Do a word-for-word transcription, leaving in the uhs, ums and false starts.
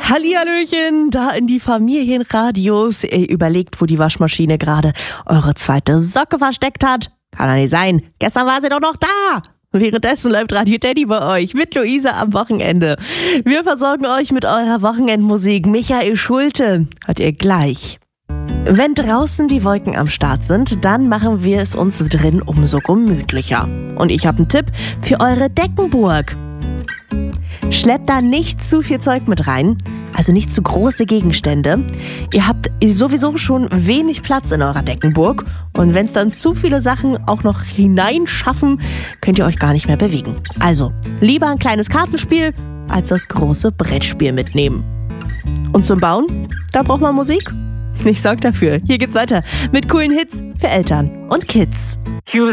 Hallihallöchen, da in die Familienradios. Ihr überlegt, wo die Waschmaschine gerade eure zweite Socke versteckt hat. Kann doch nicht sein. Gestern war sie doch noch da. Währenddessen läuft Radio Teddy bei euch mit Luisa am Wochenende. Wir versorgen euch mit eurer Wochenendmusik. Michael Schulte hört ihr gleich. Wenn draußen die Wolken am Start sind, dann machen wir es uns drin umso gemütlicher. Und ich habe einen Tipp für eure Deckenburg. Schleppt da nicht zu viel Zeug mit rein, also nicht zu große Gegenstände. Ihr habt sowieso schon wenig Platz in eurer Deckenburg und wenn es dann zu viele Sachen auch noch hineinschaffen, könnt ihr euch gar nicht mehr bewegen. Also lieber ein kleines Kartenspiel als das große Brettspiel mitnehmen. Und zum Bauen, da braucht man Musik? Ich sorge dafür. Hier geht's weiter mit coolen Hits für Eltern und Kids.